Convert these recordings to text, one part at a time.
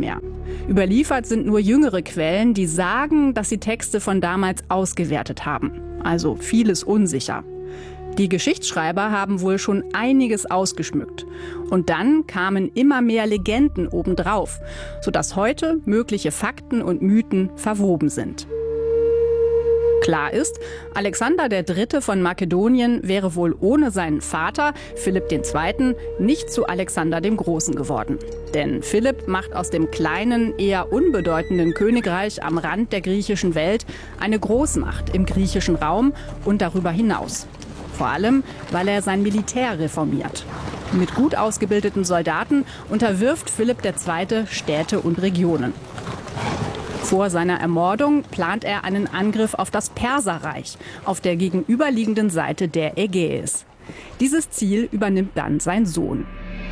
mehr. Überliefert sind nur jüngere Quellen, die sagen, dass sie Texte von damals ausgewertet haben. Also vieles unsicher. Die Geschichtsschreiber haben wohl schon einiges ausgeschmückt. Und dann kamen immer mehr Legenden obendrauf, sodass heute mögliche Fakten und Mythen verwoben sind. Klar ist, Alexander III. Von Makedonien wäre wohl ohne seinen Vater, Philipp II., nicht zu Alexander dem Großen geworden. Denn Philipp macht aus dem kleinen, eher unbedeutenden Königreich am Rand der griechischen Welt eine Großmacht im griechischen Raum und darüber hinaus. Vor allem, weil er sein Militär reformiert. Mit gut ausgebildeten Soldaten unterwirft Philipp II. Städte und Regionen. Vor seiner Ermordung plant er einen Angriff auf das Perserreich auf der gegenüberliegenden Seite der Ägäis. Dieses Ziel übernimmt dann sein Sohn.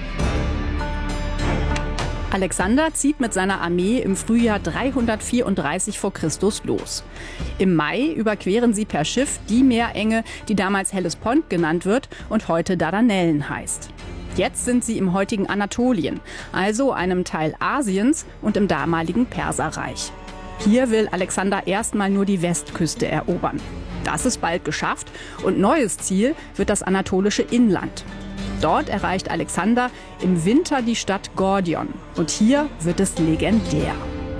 Alexander zieht mit seiner Armee im Frühjahr 334 v. Chr. los. Im Mai überqueren sie per Schiff die Meerenge, die damals Hellespont genannt wird und heute Dardanellen heißt. Jetzt sind sie im heutigen Anatolien, also einem Teil Asiens und im damaligen Perserreich. Hier will Alexander erstmal nur die Westküste erobern. Das ist bald geschafft und neues Ziel wird das anatolische Inland. Dort erreicht Alexander im Winter die Stadt Gordion und hier wird es legendär.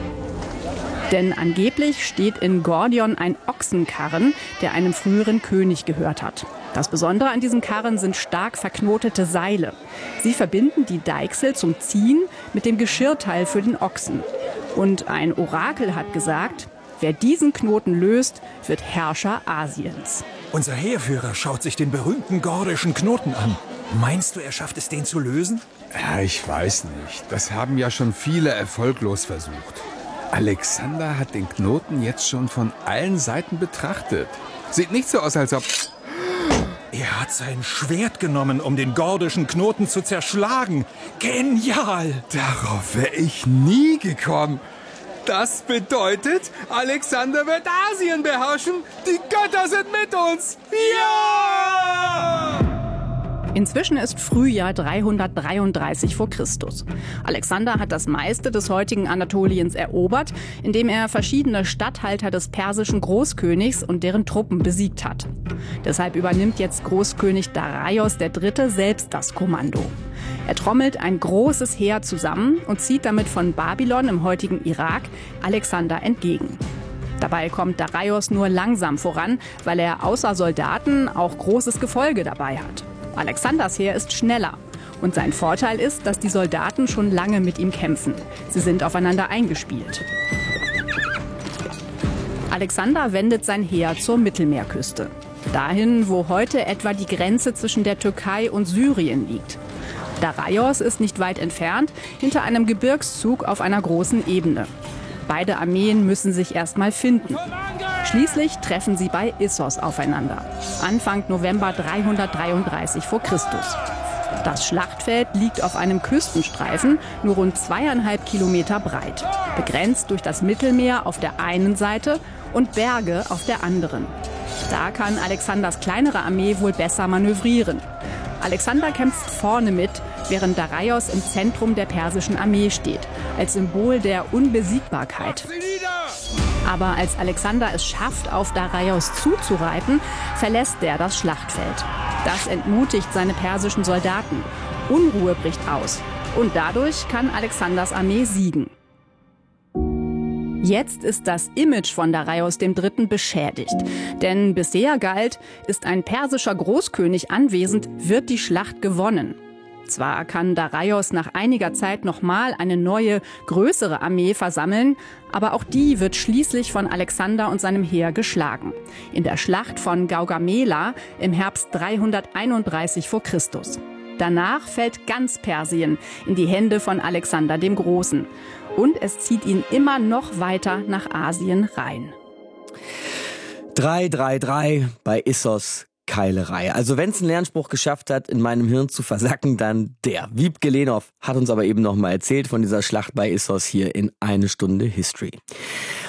Denn angeblich steht in Gordion ein Ochsenkarren, der einem früheren König gehört hat. Das Besondere an diesem Karren sind stark verknotete Seile. Sie verbinden die Deichsel zum Ziehen mit dem Geschirrteil für den Ochsen. Und ein Orakel hat gesagt, wer diesen Knoten löst, wird Herrscher Asiens. Unser Heerführer schaut sich den berühmten gordischen Knoten an. Meinst du, er schafft es, den zu lösen? Ja, ich weiß nicht. Das haben ja schon viele erfolglos versucht. Alexander hat den Knoten jetzt schon von allen Seiten betrachtet. Sieht nicht so aus, als ob... Er hat sein Schwert genommen, um den gordischen Knoten zu zerschlagen. Genial! Darauf wäre ich nie gekommen. Das bedeutet, Alexander wird Asien beherrschen. Die Götter sind mit uns. Ja! Inzwischen ist Frühjahr 333 v. Chr. Alexander hat das meiste des heutigen Anatoliens erobert, indem er verschiedene Statthalter des persischen Großkönigs und deren Truppen besiegt hat. Deshalb übernimmt jetzt Großkönig Dareios III. Selbst das Kommando. Er trommelt ein großes Heer zusammen und zieht damit von Babylon im heutigen Irak Alexander entgegen. Dabei kommt Dareios nur langsam voran, weil er außer Soldaten auch großes Gefolge dabei hat. Alexanders Heer ist schneller. Und sein Vorteil ist, dass die Soldaten schon lange mit ihm kämpfen. Sie sind aufeinander eingespielt. Alexander wendet sein Heer zur Mittelmeerküste. Dahin, wo heute etwa die Grenze zwischen der Türkei und Syrien liegt. Dareios ist nicht weit entfernt, hinter einem Gebirgszug auf einer großen Ebene. Beide Armeen müssen sich erstmal finden. Schließlich treffen sie bei Issos aufeinander. Anfang November 333 v. Chr. Das Schlachtfeld liegt auf einem Küstenstreifen, nur rund 2,5 Kilometer breit. Begrenzt durch das Mittelmeer auf der einen Seite und Berge auf der anderen. Da kann Alexanders kleinere Armee wohl besser manövrieren. Alexander kämpft vorne mit, während Dareios im Zentrum der persischen Armee steht, als Symbol der Unbesiegbarkeit. Aber als Alexander es schafft, auf Dareios zuzureiten, verlässt er das Schlachtfeld. Das entmutigt seine persischen Soldaten. Unruhe bricht aus. Und dadurch kann Alexanders Armee siegen. Jetzt ist das Image von Dareios III. Beschädigt. Denn bisher galt, ist ein persischer Großkönig anwesend, wird die Schlacht gewonnen. Zwar kann Dareios nach einiger Zeit nochmal eine neue, größere Armee versammeln, aber auch die wird schließlich von Alexander und seinem Heer geschlagen. In der Schlacht von Gaugamela im Herbst 331 v. Chr. Danach fällt ganz Persien in die Hände von Alexander dem Großen. Und es zieht ihn immer noch weiter nach Asien rein. 333 bei Issos Keilerei. Also wenn es einen Lernspruch geschafft hat, in meinem Hirn zu versacken, dann der. Wiebke Lehnhoff hat uns aber eben noch mal erzählt von dieser Schlacht bei Issos hier in 1 Stunde History.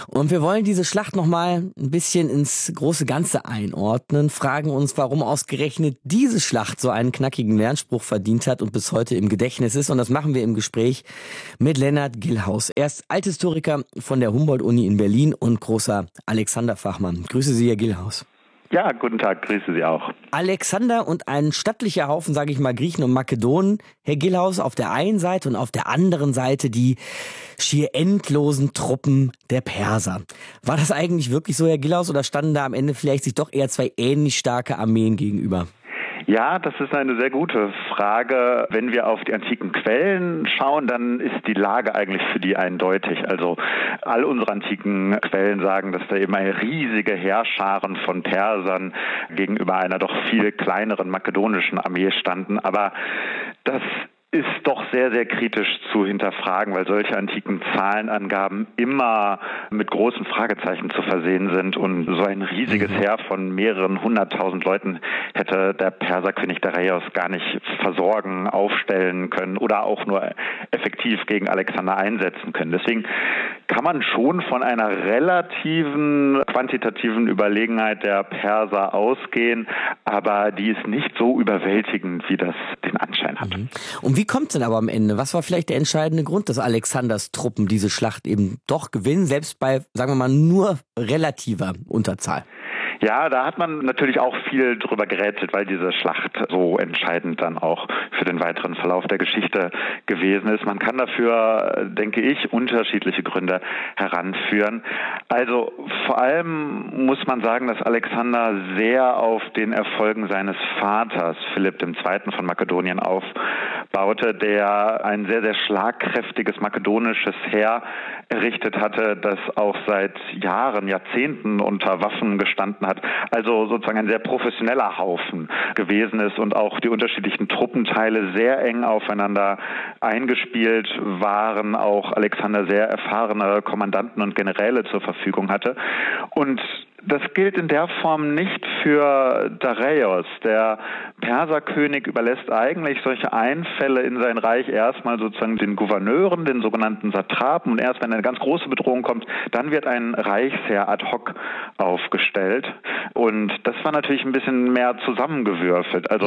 Und wir wollen diese Schlacht nochmal ein bisschen ins große Ganze einordnen, fragen uns, warum ausgerechnet diese Schlacht so einen knackigen Lernspruch verdient hat und bis heute im Gedächtnis ist. Und das machen wir im Gespräch mit Lennart Gillhaus. Er ist Althistoriker von der Humboldt-Uni in Berlin und großer Alexander-Fachmann. Grüße Sie, Herr Gillhaus. Ja, guten Tag, grüße Sie auch. Alexander und ein stattlicher Haufen, sage ich mal, Griechen und Makedonen. Herr Gillhaus, auf der einen Seite und auf der anderen Seite die schier endlosen Truppen der Perser. War das eigentlich wirklich so, Herr Gillhaus, oder standen da am Ende vielleicht sich doch eher zwei ähnlich starke Armeen gegenüber? Ja, das ist eine sehr gute Frage. Wenn wir auf die antiken Quellen schauen, dann ist die Lage eigentlich für die eindeutig. Also all unsere antiken Quellen sagen, dass da eben eine riesige Heerscharen von Persern gegenüber einer doch viel kleineren makedonischen Armee standen. Aber das ist doch sehr, sehr kritisch zu hinterfragen, weil solche antiken Zahlenangaben immer mit großen Fragezeichen zu versehen sind, und so ein riesiges Heer von mehreren 100.000 Leuten hätte der Perserkönig Dareios gar nicht versorgen, aufstellen können oder auch nur effektiv gegen Alexander einsetzen können. Deswegen kann man schon von einer relativen quantitativen Überlegenheit der Perser ausgehen, aber die ist nicht so überwältigend, wie das den Anschein hat. Und wie kommt es denn aber am Ende? Was war vielleicht der entscheidende Grund, dass Alexanders Truppen diese Schlacht eben doch gewinnen, selbst bei, sagen wir mal, nur relativer Unterzahl? Ja, da hat man natürlich auch viel drüber gerätselt, weil diese Schlacht so entscheidend dann auch für den weiteren Verlauf der Geschichte gewesen ist. Man kann dafür, denke ich, unterschiedliche Gründe heranführen. Also vor allem muss man sagen, dass Alexander sehr auf den Erfolgen seines Vaters, Philipp II. Von Makedonien, aufbaute, der ein sehr, sehr schlagkräftiges makedonisches Heer errichtet hatte, das auch seit Jahren, Jahrzehnten unter Waffen gestanden hat. Also sozusagen ein sehr professioneller Haufen gewesen ist und auch die unterschiedlichen Truppenteile sehr eng aufeinander eingespielt waren. Auch Alexander sehr erfahrene Kommandanten und Generäle zur Verfügung hatte. Und das gilt in der Form nicht für Dareios. Der Perserkönig überlässt eigentlich solche Einfälle in sein Reich erstmal sozusagen den Gouverneuren, den sogenannten Satrapen. Und erst wenn eine ganz große Bedrohung kommt, dann wird ein Reichsheer ad hoc aufgestellt. Und das war natürlich ein bisschen mehr zusammengewürfelt. Also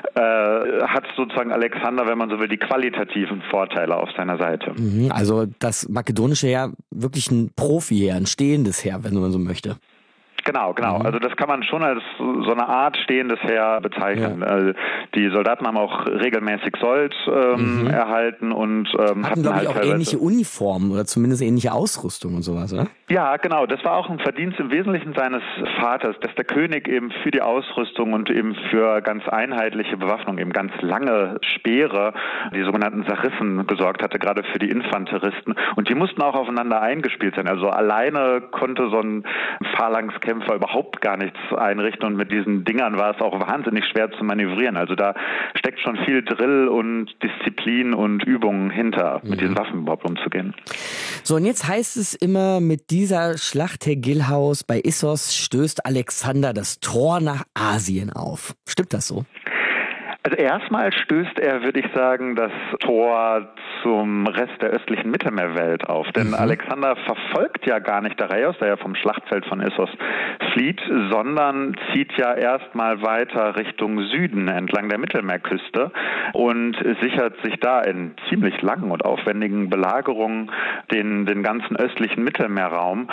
hat sozusagen Alexander, wenn man so will, die qualitativen Vorteile auf seiner Seite. Also das makedonische Heer wirklich ein Profi-Heer, ein stehendes Heer, wenn man so möchte. Genau. Also das kann man schon als so eine Art stehendes Heer bezeichnen. Ja. Also die Soldaten haben auch regelmäßig Sold erhalten und hatten glaube ich, auch ähnliche Uniformen oder zumindest ähnliche Ausrüstung und sowas, oder? Ja, genau. Das war auch ein Verdienst im Wesentlichen seines Vaters, dass der König eben für die Ausrüstung und eben für ganz einheitliche Bewaffnung, eben ganz lange Speere, die sogenannten Sarissen, gesorgt hatte, gerade für die Infanteristen. Und die mussten auch aufeinander eingespielt sein. Also alleine konnte so ein Phalanxkämpfer überhaupt gar nichts einrichten, und mit diesen Dingern war es auch wahnsinnig schwer zu manövrieren. Also da steckt schon viel Drill und Disziplin und Übungen hinter, mit diesen Waffen überhaupt umzugehen. So, und jetzt heißt es immer, mit dieser Schlacht, Herr Gillhaus, bei Issos stößt Alexander das Tor nach Asien auf. Stimmt das so? Also erstmal stößt er, würde ich sagen, das Tor zum Rest der östlichen Mittelmeerwelt auf. Denn Alexander verfolgt ja gar nicht Dareios, der ja vom Schlachtfeld von Issos flieht, sondern zieht ja erstmal weiter Richtung Süden entlang der Mittelmeerküste und sichert sich da in ziemlich langen und aufwendigen Belagerungen den ganzen östlichen Mittelmeerraum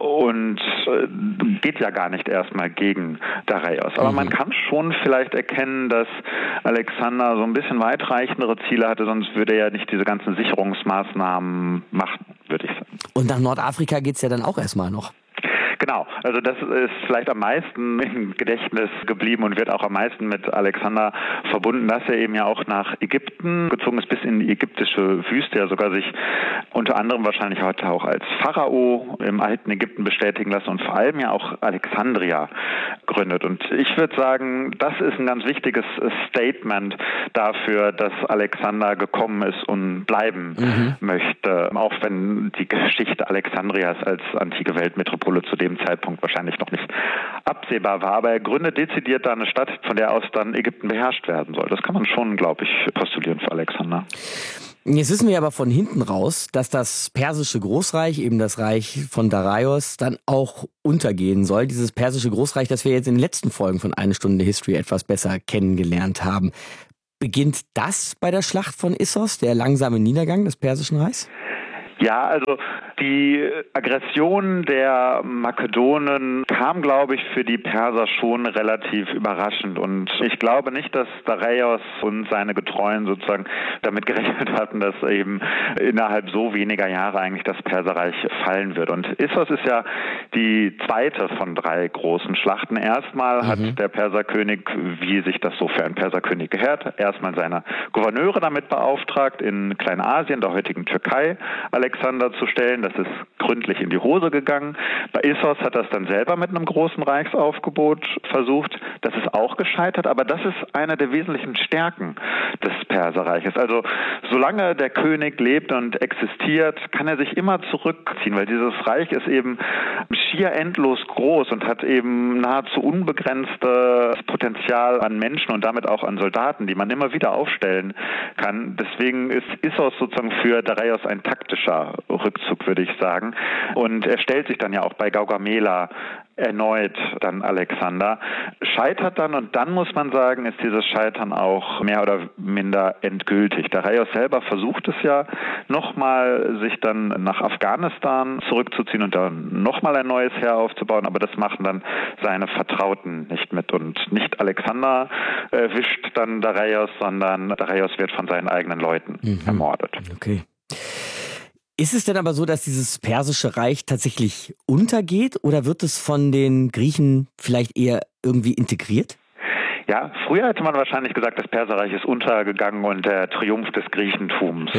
und geht ja gar nicht erstmal gegen Dareios. Aber man kann schon vielleicht erkennen, dass Alexander so ein bisschen weitreichendere Ziele hatte, sonst würde er ja nicht diese ganzen Sicherungsmaßnahmen machen, würde ich sagen. Und nach Nordafrika geht's ja dann auch erstmal noch. Genau, also das ist vielleicht am meisten im Gedächtnis geblieben und wird auch am meisten mit Alexander verbunden, dass er eben ja auch nach Ägypten gezogen ist, bis in die ägyptische Wüste, ja sogar sich unter anderem wahrscheinlich heute auch als Pharao im alten Ägypten bestätigen lassen und vor allem ja auch Alexandria gründet. Und ich würde sagen, das ist ein ganz wichtiges Statement dafür, dass Alexander gekommen ist und bleiben möchte, auch wenn die Geschichte Alexandrias als antike Weltmetropole zu dem Zeitpunkt wahrscheinlich noch nicht absehbar war. Aber er gründet dezidiert da eine Stadt, von der aus dann Ägypten beherrscht werden soll. Das kann man schon, glaube ich, postulieren für Alexander. Jetzt wissen wir aber von hinten raus, dass das persische Großreich, eben das Reich von Dareios, dann auch untergehen soll. Dieses persische Großreich, das wir jetzt in den letzten Folgen von Eine Stunde History etwas besser kennengelernt haben. Beginnt das bei der Schlacht von Issos, der langsame Niedergang des Persischen Reichs? Ja, also die Aggression der Makedonen kam, glaube ich, für die Perser schon relativ überraschend. Und ich glaube nicht, dass Dareios und seine Getreuen sozusagen damit gerechnet hatten, dass eben innerhalb so weniger Jahre eigentlich das Perserreich fallen wird. Und Issos ist ja die zweite von 3 großen Schlachten. Erstmal hat der Perserkönig, wie sich das so für einen Perserkönig gehört, erstmal seine Gouverneure damit beauftragt, in Kleinasien, der heutigen Türkei, Alexander zu stellen. Das ist gründlich in die Hose gegangen. Bei Issos hat er es dann selber mit einem großen Reichsaufgebot versucht. Das ist auch gescheitert, aber das ist eine der wesentlichen Stärken des Perserreiches. Also solange der König lebt und existiert, kann er sich immer zurückziehen, weil dieses Reich ist eben schier endlos groß und hat eben nahezu unbegrenztes Potenzial an Menschen und damit auch an Soldaten, die man immer wieder aufstellen kann. Deswegen ist Issos sozusagen für Dareios ein taktischer Rückzug, würde ich sagen. Und er stellt sich dann ja auch bei Gaugamela erneut dann Alexander, scheitert dann, und dann muss man sagen, ist dieses Scheitern auch mehr oder minder endgültig. Dareios selber versucht es ja nochmal, sich dann nach Afghanistan zurückzuziehen und dann nochmal ein neues Heer aufzubauen, aber das machen dann seine Vertrauten nicht mit, und nicht Alexander erwischt dann Dareios, sondern Dareios wird von seinen eigenen Leuten ermordet. Okay. Ist es denn aber so, dass dieses persische Reich tatsächlich untergeht, oder wird es von den Griechen vielleicht eher irgendwie integriert? Ja, früher hätte man wahrscheinlich gesagt, das Perserreich ist untergegangen und der Triumph des Griechentums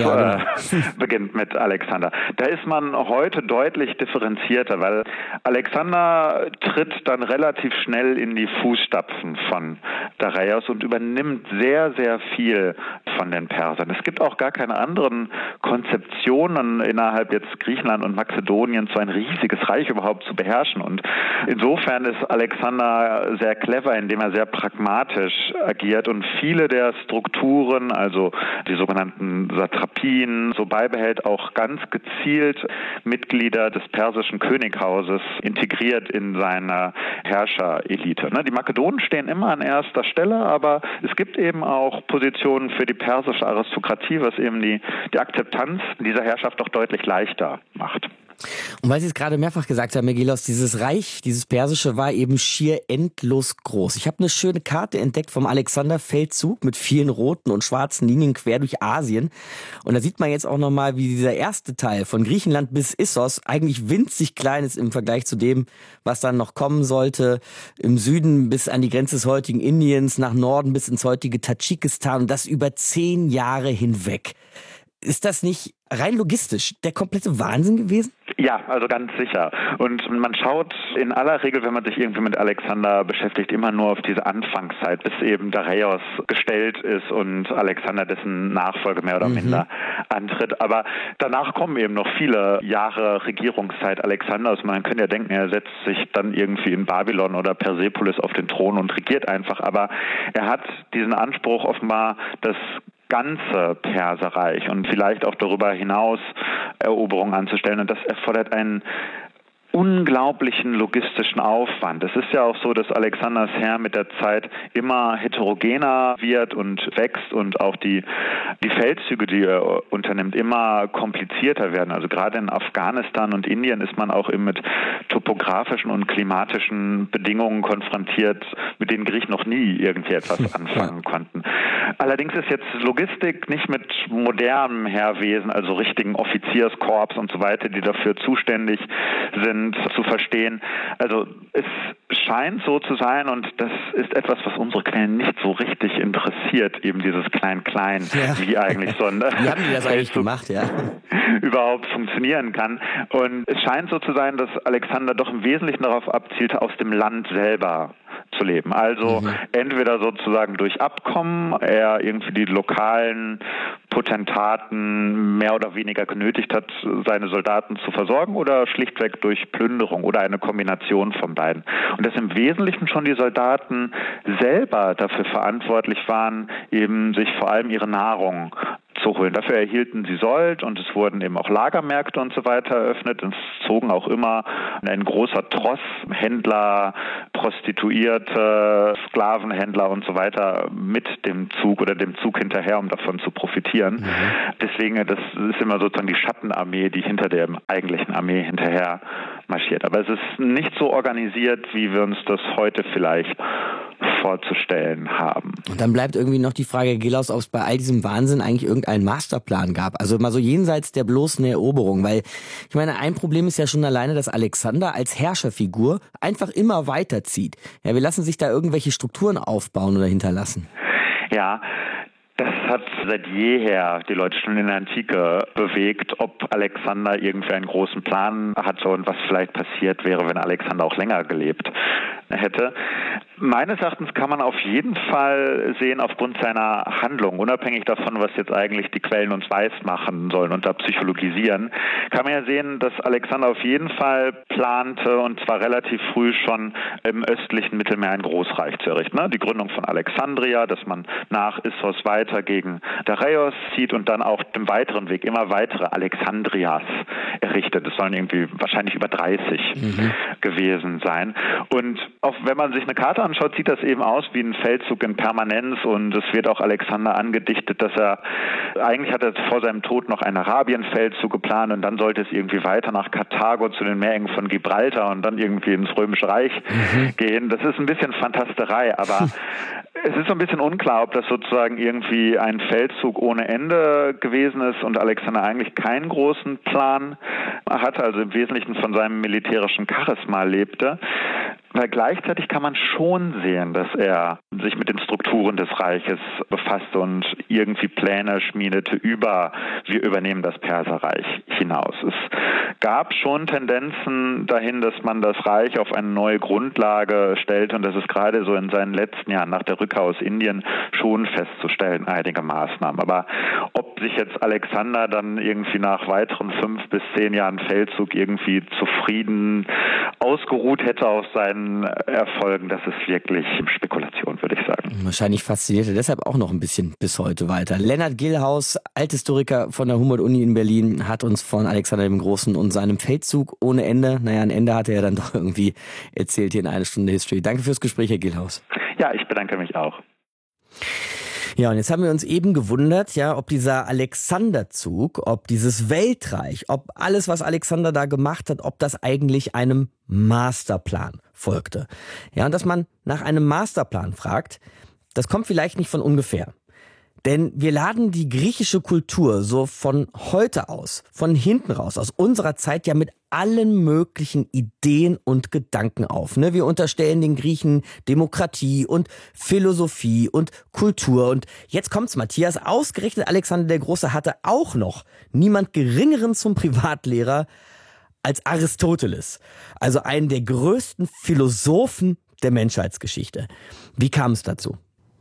beginnt mit Alexander. Da ist man heute deutlich differenzierter, weil Alexander tritt dann relativ schnell in die Fußstapfen von Dareios und übernimmt sehr, sehr viel von den Persern. Es gibt auch gar keine anderen Konzeptionen innerhalb jetzt Griechenland und Mazedonien, so ein riesiges Reich überhaupt zu beherrschen. Und insofern ist Alexander sehr clever, indem er sehr pragmatisch agiert und viele der Strukturen, also die sogenannten Satrapien, so beibehält, auch ganz gezielt Mitglieder des persischen Könighauses integriert in seine Herrscherelite. Die Makedonen stehen immer an erster Stelle, aber es gibt eben auch Positionen für die persische Aristokratie, was eben die Akzeptanz dieser Herrschaft doch deutlich leichter macht. Und weil Sie es gerade mehrfach gesagt haben, Megelos, dieses Reich, dieses Persische, war eben schier endlos groß. Ich habe eine schöne Karte entdeckt vom Alexanderfeldzug mit vielen roten und schwarzen Linien quer durch Asien. Und da sieht man jetzt auch nochmal, wie dieser erste Teil von Griechenland bis Issos eigentlich winzig klein ist im Vergleich zu dem, was dann noch kommen sollte. Im Süden bis an die Grenze des heutigen Indiens, nach Norden bis ins heutige Tadschikistan, und das über 10 Jahre hinweg. Ist das nicht rein logistisch der komplette Wahnsinn gewesen? Ja, also ganz sicher. Und man schaut in aller Regel, wenn man sich irgendwie mit Alexander beschäftigt, immer nur auf diese Anfangszeit, bis eben Dareios gestellt ist und Alexander dessen Nachfolge mehr oder minder antritt. Aber danach kommen eben noch viele Jahre Regierungszeit Alexanders. Man könnte ja denken, er setzt sich dann irgendwie in Babylon oder Persepolis auf den Thron und regiert einfach. Aber er hat diesen Anspruch offenbar, das ganze Perserreich und vielleicht auch darüber hinaus Eroberungen anzustellen. Und das erfordert einen unglaublichen logistischen Aufwand. Es ist ja auch so, dass Alexanders Heer mit der Zeit immer heterogener wird und wächst und auch die Feldzüge, die er unternimmt, immer komplizierter werden. Also gerade in Afghanistan und Indien ist man auch eben mit topografischen und klimatischen Bedingungen konfrontiert, mit denen Griechen noch nie irgendwie etwas anfangen konnten. Allerdings ist jetzt Logistik nicht mit modernem Heerwesen, also richtigen Offizierskorps und so weiter, die dafür zuständig sind, zu verstehen. Also es scheint so zu sein, und das ist etwas, was unsere Quellen nicht so richtig interessiert, eben dieses Klein-Klein, wie eigentlich so ein Wie haben die das eigentlich gemacht, überhaupt funktionieren kann. Und es scheint so zu sein, dass Alexander doch im Wesentlichen darauf abzielte, aus dem Land selber zu leben. Also entweder sozusagen durch Abkommen, er irgendwie die lokalen Potentaten mehr oder weniger genötigt hat, seine Soldaten zu versorgen, oder schlichtweg durch Plünderung oder eine Kombination von beiden. Und dass im Wesentlichen schon die Soldaten selber dafür verantwortlich waren, eben sich vor allem ihre Nahrung zu holen. Dafür erhielten sie Sold und es wurden eben auch Lagermärkte und so weiter eröffnet. Und es zogen auch immer ein großer Tross Händler, Prostituierte, Sklavenhändler und so weiter mit dem Zug oder dem Zug hinterher, um davon zu profitieren. Deswegen, das ist immer sozusagen die Schattenarmee, die hinter der eigentlichen Armee hinterher marschiert. Aber es ist nicht so organisiert, wie wir uns das heute vielleicht vorzustellen haben. Und dann bleibt irgendwie noch die Frage, Gillaus, ob es bei all diesem Wahnsinn eigentlich irgendeinen Masterplan gab. Also mal so jenseits der bloßen Eroberung. Weil, ich meine, ein Problem ist ja schon alleine, dass Alexander als Herrscherfigur einfach immer weiterzieht. Ja, wir lassen sich da irgendwelche Strukturen aufbauen oder hinterlassen. Ja, das hat seit jeher die Leute schon in der Antike bewegt, ob Alexander irgendwie einen großen Plan hatte und was vielleicht passiert wäre, wenn Alexander auch länger gelebt hätte. Meines Erachtens kann man auf jeden Fall sehen, aufgrund seiner Handlung, unabhängig davon, was jetzt eigentlich die Quellen uns weiß machen sollen und da psychologisieren, kann man ja sehen, dass Alexander auf jeden Fall plante, und zwar relativ früh schon im östlichen Mittelmeer ein Großreich zu errichten. Die Gründung von Alexandria, dass man nach Issos weiter gegen Dareios zieht und dann auf dem weiteren Weg immer weitere Alexandrias errichtet. Es sollen irgendwie wahrscheinlich über 30 gewesen sein. Und auch wenn man sich eine Karte anschaut, sieht das eben aus wie ein Feldzug in Permanenz, und es wird auch Alexander angedichtet, dass eigentlich hat er vor seinem Tod noch einen Arabienfeldzug geplant, und dann sollte es irgendwie weiter nach Karthago zu den Meerengen von Gibraltar und dann irgendwie ins Römische Reich gehen. Das ist ein bisschen Fantasterei, aber es ist so ein bisschen unklar, ob das sozusagen irgendwie ein Feldzug ohne Ende gewesen ist und Alexander eigentlich keinen großen Plan hatte, also im Wesentlichen von seinem militärischen Charisma lebte. Weil gleichzeitig kann man schon sehen, dass er sich mit den Strukturen des Reiches befasste und irgendwie Pläne schmiedete wir übernehmen das Perserreich hinaus. Es gab schon Tendenzen dahin, dass man das Reich auf eine neue Grundlage stellte, und das ist gerade so in seinen letzten Jahren nach der Rückkehr aus Indien schon festzustellen, einige Maßnahmen. Aber ob sich jetzt Alexander dann irgendwie nach weiteren 5 bis 10 Jahren Feldzug irgendwie zufrieden ausgeruht hätte auf seinen Erfolgen, das ist wirklich Spekulation, würde ich sagen. Wahrscheinlich fasziniert er deshalb auch noch ein bisschen bis heute weiter. Lennart Gillhaus, Althistoriker von der Humboldt-Uni in Berlin, hat uns von Alexander dem Großen und seinem Feldzug ohne Ende, ein Ende hat er ja dann doch irgendwie erzählt hier in 1 Stunde History. Danke fürs Gespräch, Herr Gillhaus. Ja, ich bedanke mich auch. Ja, und jetzt haben wir uns eben gewundert, ob dieser Alexanderzug, ob dieses Weltreich, ob alles, was Alexander da gemacht hat, ob das eigentlich einem Masterplan folgte. Ja, und dass man nach einem Masterplan fragt, das kommt vielleicht nicht von ungefähr. Denn wir laden die griechische Kultur so von heute aus, von hinten raus, aus unserer Zeit ja mit allen möglichen Ideen und Gedanken auf. Wir unterstellen den Griechen Demokratie und Philosophie und Kultur. Und jetzt kommt's, Matthias, ausgerechnet Alexander der Große hatte auch noch niemand Geringeren zum Privatlehrer als Aristoteles. Also einen der größten Philosophen der Menschheitsgeschichte. Wie kam es dazu?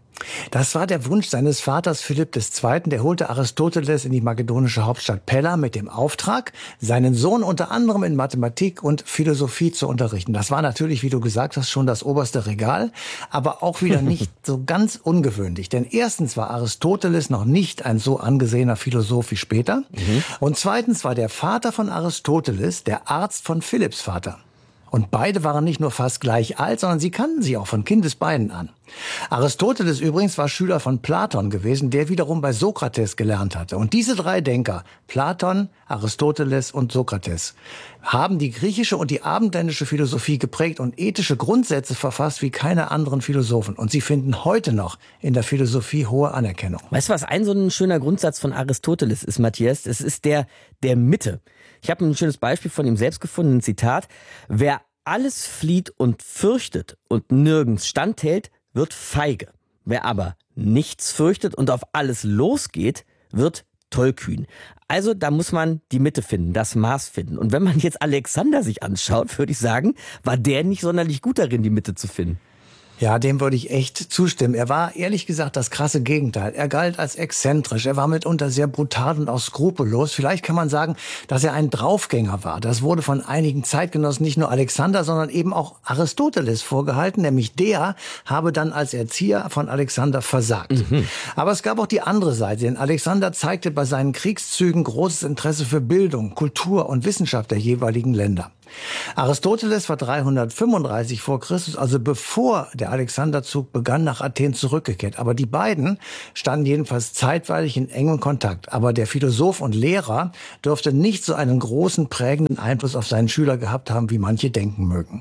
Das war der Wunsch seines Vaters Philipp II. Der holte Aristoteles in die makedonische Hauptstadt Pella mit dem Auftrag, seinen Sohn unter anderem in Mathematik und Philosophie zu unterrichten. Das war natürlich, wie du gesagt hast, schon das oberste Regal, aber auch wieder nicht so ganz ungewöhnlich. Denn erstens war Aristoteles noch nicht ein so angesehener Philosoph wie später. Und zweitens war der Vater von Aristoteles der Arzt von Philipps Vater. Und beide waren nicht nur fast gleich alt, sondern sie kannten sich auch von Kindesbeinen an. Aristoteles übrigens war Schüler von Platon gewesen, der wiederum bei Sokrates gelernt hatte. Und diese 3 Denker, Platon, Aristoteles und Sokrates, haben die griechische und die abendländische Philosophie geprägt und ethische Grundsätze verfasst wie keine anderen Philosophen. Und sie finden heute noch in der Philosophie hohe Anerkennung. Weißt du, was ein so ein schöner Grundsatz von Aristoteles ist, Matthias? Es ist der Mitte. Ich habe ein schönes Beispiel von ihm selbst gefunden, ein Zitat. Wer alles flieht und fürchtet und nirgends standhält, wird feige. Wer aber nichts fürchtet und auf alles losgeht, wird tollkühn. Also da muss man die Mitte finden, das Maß finden. Und wenn man jetzt Alexander sich anschaut, würde ich sagen, war der nicht sonderlich gut darin, die Mitte zu finden. Ja, dem würde ich echt zustimmen. Er war ehrlich gesagt das krasse Gegenteil. Er galt als exzentrisch. Er war mitunter sehr brutal und auch skrupellos. Vielleicht kann man sagen, dass er ein Draufgänger war. Das wurde von einigen Zeitgenossen nicht nur Alexander, sondern eben auch Aristoteles vorgehalten. Nämlich der habe dann als Erzieher von Alexander versagt. Aber es gab auch die andere Seite. Denn Alexander zeigte bei seinen Kriegszügen großes Interesse für Bildung, Kultur und Wissenschaft der jeweiligen Länder. Aristoteles war 335 vor Christus, also bevor der Alexanderzug begann, nach Athen zurückgekehrt. Aber die beiden standen jedenfalls zeitweilig in engem Kontakt. Aber der Philosoph und Lehrer dürfte nicht so einen großen, prägenden Einfluss auf seinen Schüler gehabt haben, wie manche denken mögen.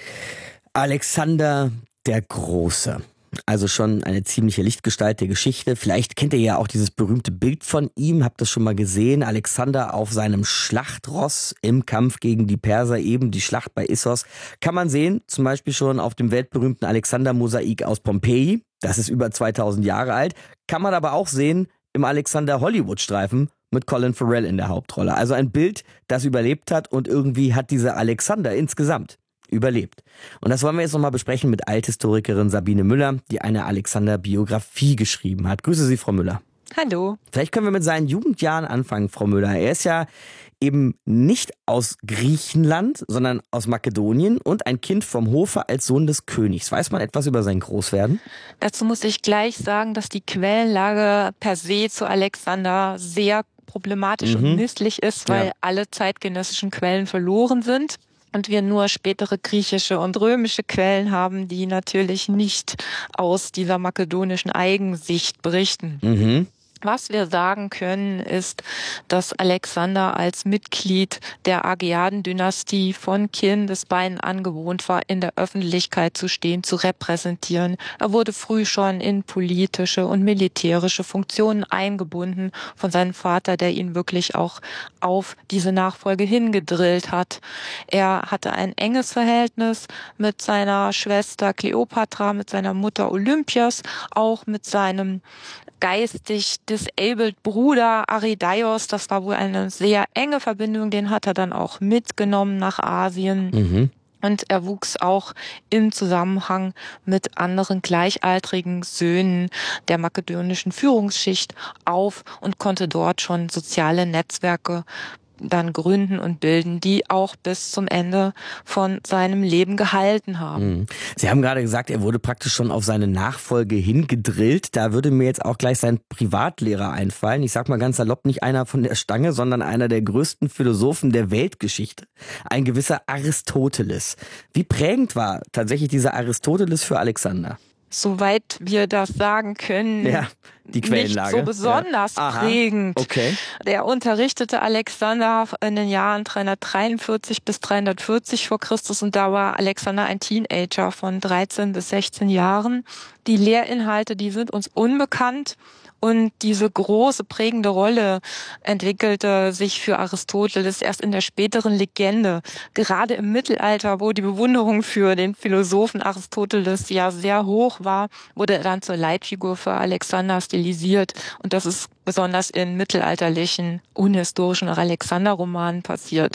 Alexander der Große. Also schon eine ziemliche Lichtgestalt der Geschichte. Vielleicht kennt ihr ja auch dieses berühmte Bild von ihm, habt das schon mal gesehen. Alexander auf seinem Schlachtross im Kampf gegen die Perser, eben die Schlacht bei Issos. Kann man sehen, zum Beispiel schon auf dem weltberühmten Alexander-Mosaik aus Pompeji. Das ist über 2000 Jahre alt. Kann man aber auch sehen im Alexander-Hollywood-Streifen mit Colin Farrell in der Hauptrolle. Also ein Bild, das überlebt hat und irgendwie hat dieser Alexander insgesamt überlebt. Und das wollen wir jetzt nochmal besprechen mit Althistorikerin Sabine Müller, die eine Alexander-Biografie geschrieben hat. Grüße Sie, Frau Müller. Hallo. Vielleicht können wir mit seinen Jugendjahren anfangen, Frau Müller. Er ist ja eben nicht aus Griechenland, sondern aus Makedonien und ein Kind vom Hofe als Sohn des Königs. Weiß man etwas über sein Großwerden? Dazu muss ich gleich sagen, dass die Quellenlage per se zu Alexander sehr problematisch und misslich ist, weil alle zeitgenössischen Quellen verloren sind. Und wir nur spätere griechische und römische Quellen haben, die natürlich nicht aus dieser makedonischen Eigensicht berichten. Was wir sagen können, ist, dass Alexander als Mitglied der Argeaden-Dynastie von Kindesbeinen angewohnt war, in der Öffentlichkeit zu stehen, zu repräsentieren. Er wurde früh schon in politische und militärische Funktionen eingebunden von seinem Vater, der ihn wirklich auch auf diese Nachfolge hingedrillt hat. Er hatte ein enges Verhältnis mit seiner Schwester Kleopatra, mit seiner Mutter Olympias, auch mit seinem geistig disabled Bruder Arrhidaios. Das war wohl eine sehr enge Verbindung, den hat er dann auch mitgenommen nach Asien. Und er wuchs auch im Zusammenhang mit anderen gleichaltrigen Söhnen der makedonischen Führungsschicht auf und konnte dort schon soziale Netzwerke dann gründen und bilden, die auch bis zum Ende von seinem Leben gehalten haben. Sie haben gerade gesagt, er wurde praktisch schon auf seine Nachfolge hingedrillt. Da würde mir jetzt auch gleich sein Privatlehrer einfallen. Ich sag mal ganz salopp, nicht einer von der Stange, sondern einer der größten Philosophen der Weltgeschichte. Ein gewisser Aristoteles. Wie prägend war tatsächlich dieser Aristoteles für Alexander? Soweit wir das sagen können, die Quellenlage. Nicht so besonders prägend. Okay. Der unterrichtete Alexander in den Jahren 343 bis 340 vor Christus und da war Alexander ein Teenager von 13 bis 16 Jahren. Die Lehrinhalte, die sind uns unbekannt. Und diese große prägende Rolle entwickelte sich für Aristoteles erst in der späteren Legende. Gerade im Mittelalter, wo die Bewunderung für den Philosophen Aristoteles ja sehr hoch war, wurde er dann zur Leitfigur für Alexander stilisiert. Und das ist besonders in mittelalterlichen, unhistorischen Alexander-Romanen passiert.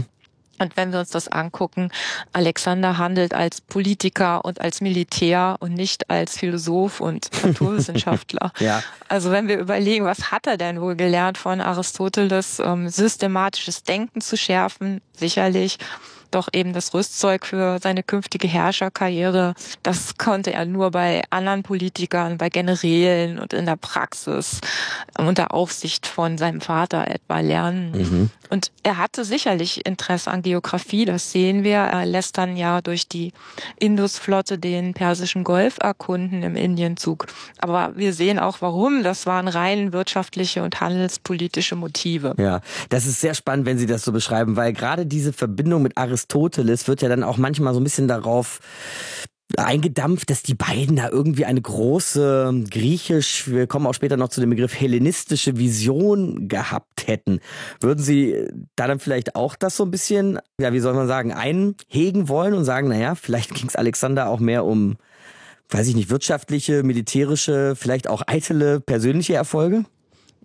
Und wenn wir uns das angucken, Alexander handelt als Politiker und als Militär und nicht als Philosoph und Naturwissenschaftler. Also wenn wir überlegen, was hat er denn wohl gelernt von Aristoteles? Systematisches Denken zu schärfen, sicherlich. Doch eben das Rüstzeug für seine künftige Herrscherkarriere, das konnte er nur bei anderen Politikern, bei Generälen und in der Praxis unter Aufsicht von seinem Vater etwa lernen. Und er hatte sicherlich Interesse an Geografie, das sehen wir. Er lässt dann ja durch die Indusflotte den Persischen Golf erkunden im Indienzug. Aber wir sehen auch, warum. Das waren rein wirtschaftliche und handelspolitische Motive. Ja, das ist sehr spannend, wenn Sie das so beschreiben, weil gerade diese Verbindung mit Aristoteles wird ja dann auch manchmal so ein bisschen darauf eingedampft, dass die beiden da irgendwie eine große griechisch, wir kommen auch später noch zu dem Begriff hellenistische Vision gehabt hätten. Würden Sie da dann vielleicht auch das so ein bisschen, ja, wie soll man sagen, einhegen wollen und sagen, naja, vielleicht ging es Alexander auch mehr um, weiß ich nicht, wirtschaftliche, militärische, vielleicht auch eitele persönliche Erfolge?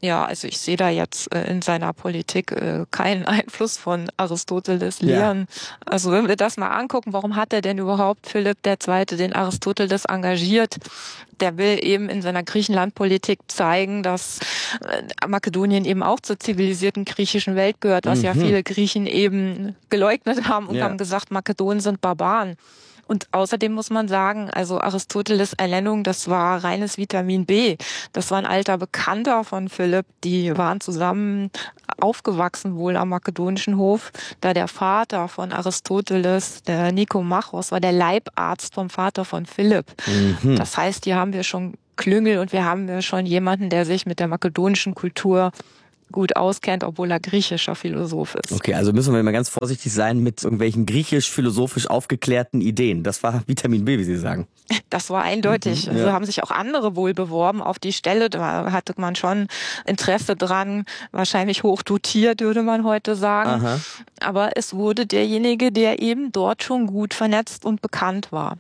Ja, also ich sehe da jetzt in seiner Politik keinen Einfluss von Aristoteles Lehren. Ja. Also wenn wir das mal angucken, warum hat er denn überhaupt Philipp II. Den Aristoteles engagiert? Der will eben in seiner Griechenlandpolitik zeigen, dass Makedonien eben auch zur zivilisierten griechischen Welt gehört, was ja viele Griechen eben geleugnet haben und haben gesagt, Makedonen sind Barbaren. Und außerdem muss man sagen, also Aristoteles' Ernennung, das war reines Vitamin B. Das war ein alter Bekannter von Philipp. Die waren zusammen aufgewachsen wohl am makedonischen Hof, da der Vater von Aristoteles, der Nikomachos, war der Leibarzt vom Vater von Philipp. Das heißt, hier haben wir schon Klüngel und wir haben ja schon jemanden, der sich mit der makedonischen Kultur gut auskennt, obwohl er griechischer Philosoph ist. Okay, also müssen wir mal ganz vorsichtig sein mit irgendwelchen griechisch-philosophisch aufgeklärten Ideen. Das war Vitamin B, wie Sie sagen. Das war eindeutig. Ja. Also haben sich auch andere wohl beworben auf die Stelle. Da hatte man schon Interesse dran. Wahrscheinlich hochdotiert, würde man heute sagen. Aha. Aber es wurde derjenige, der eben dort schon gut vernetzt und bekannt war.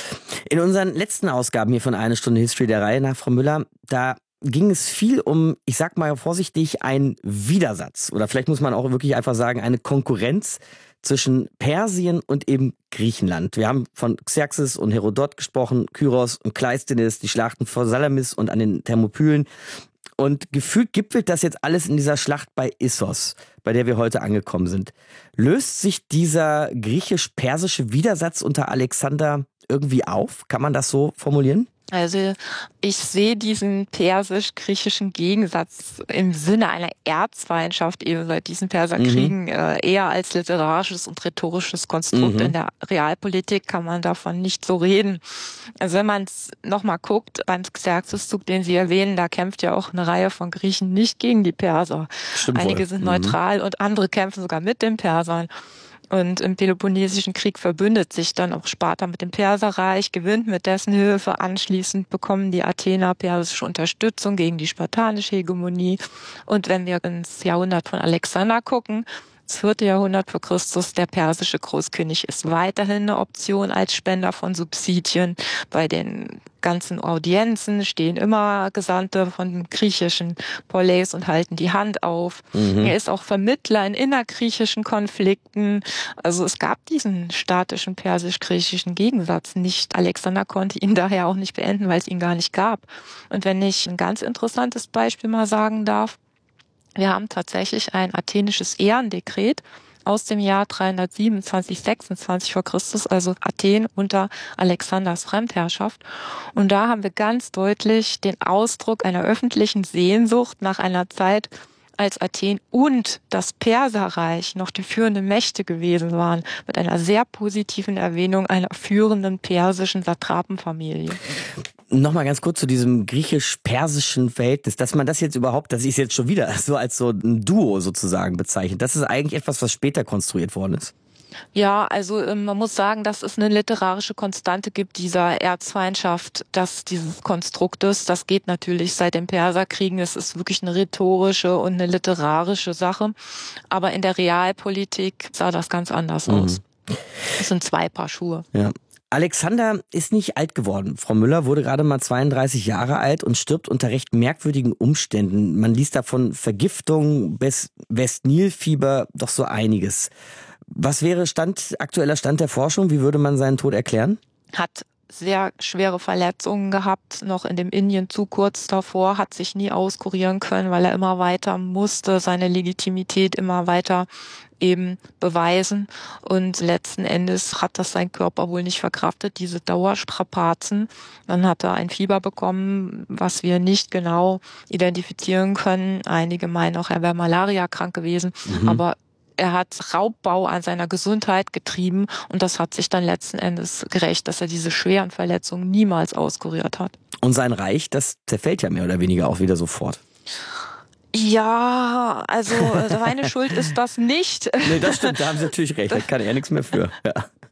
In unseren letzten Ausgaben hier von Eine Stunde History der Reihe nach, Frau Müller, da ging es viel um, ich sag mal vorsichtig, einen Widersatz. Oder vielleicht muss man auch wirklich einfach sagen, eine Konkurrenz zwischen Persien und eben Griechenland. Wir haben von Xerxes und Herodot gesprochen, Kyros und Kleisthenes, die Schlachten vor Salamis und an den Thermopylen. Und gefühlt gipfelt das jetzt alles in dieser Schlacht bei Issos, bei der wir heute angekommen sind. Löst sich dieser griechisch-persische Widersatz unter Alexander irgendwie auf? Kann man das so formulieren? Also ich sehe diesen persisch-griechischen Gegensatz im Sinne einer Erzfeindschaft eben seit diesen Perserkriegen eher als literarisches und rhetorisches Konstrukt. In der Realpolitik kann man davon nicht so reden. Also wenn man es nochmal guckt, beim Xerxes-Zug, den Sie erwähnen, da kämpft ja auch eine Reihe von Griechen nicht gegen die Perser. Stimmt Einige wohl. sind neutral und andere kämpfen sogar mit den Persern. Und im Peloponnesischen Krieg verbündet sich dann auch Sparta mit dem Perserreich, gewinnt mit dessen Hilfe. Anschließend bekommen die Athener persische Unterstützung gegen die spartanische Hegemonie. Und wenn wir ins Jahrhundert von Alexander gucken, das 4. Jahrhundert vor Christus, der persische Großkönig ist weiterhin eine Option als Spender von Subsidien. Bei den ganzen Audienzen stehen immer Gesandte von den griechischen Poleis und halten die Hand auf. Er ist auch Vermittler in innergriechischen Konflikten. Also es gab diesen statischen persisch-griechischen Gegensatz nicht. Alexander konnte ihn daher auch nicht beenden, weil es ihn gar nicht gab. Und wenn ich ein ganz interessantes Beispiel mal sagen darf, wir haben tatsächlich ein athenisches Ehrendekret aus dem Jahr 327, 26 vor Christus, also Athen unter Alexanders Fremdherrschaft. Und da haben wir ganz deutlich den Ausdruck einer öffentlichen Sehnsucht nach einer Zeit, als Athen und das Perserreich noch die führenden Mächte gewesen waren, mit einer sehr positiven Erwähnung einer führenden persischen Satrapenfamilie. Nochmal ganz kurz zu diesem griechisch-persischen Verhältnis, dass man das jetzt überhaupt, dass ich es jetzt schon wieder so als so ein Duo sozusagen bezeichnet. Das ist eigentlich etwas, was später konstruiert worden ist. Ja, also man muss sagen, dass es eine literarische Konstante gibt dieser Erzfeindschaft, dieses Konstruktes. Das geht natürlich seit den Perserkriegen. Es ist wirklich eine rhetorische und eine literarische Sache. Aber in der Realpolitik sah das ganz anders aus. Es sind zwei Paar Schuhe. Ja. Alexander ist nicht alt geworden. Frau Müller wurde gerade mal 32 Jahre alt und stirbt unter recht merkwürdigen Umständen. Man liest davon Vergiftung, Westnilfieber, doch so einiges. Was wäre aktueller Stand der Forschung? Wie würde man seinen Tod erklären? Hat sehr schwere Verletzungen gehabt, noch in dem Indienzug kurz davor, hat sich nie auskurieren können, weil er immer weiter musste, seine Legitimität immer weiter eben beweisen. Und letzten Endes hat das sein Körper wohl nicht verkraftet, diese Dauerstrapazen. Dann hat er ein Fieber bekommen, was wir nicht genau identifizieren können. Einige meinen auch, er wäre malariakrank gewesen, aber er hat Raubbau an seiner Gesundheit getrieben und das hat sich dann letzten Endes gerächt, dass er diese schweren Verletzungen niemals auskuriert hat. Und sein Reich, das zerfällt ja mehr oder weniger auch wieder sofort. Ja, also seine Schuld ist das nicht. Nee, das stimmt, da haben Sie natürlich recht, da kann er nichts mehr für. Ja.